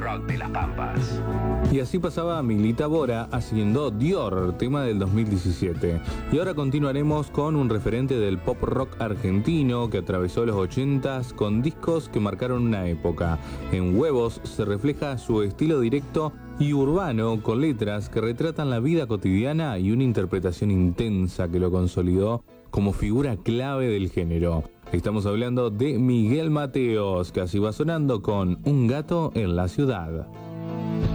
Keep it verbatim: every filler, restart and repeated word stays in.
rock de las Pampas. Y así pasaba Milita Bora haciendo Dior, tema del dos mil diecisiete. Y ahora continuaremos con un referente del pop rock argentino que atravesó los ochentas con discos que marcaron una época. En Huevos se refleja su estilo directo y urbano con letras que retratan la vida cotidiana y una interpretación intensa que lo consolidó como figura clave del género. Estamos hablando de Miguel Mateos, que así va sonando con Un gato en la ciudad.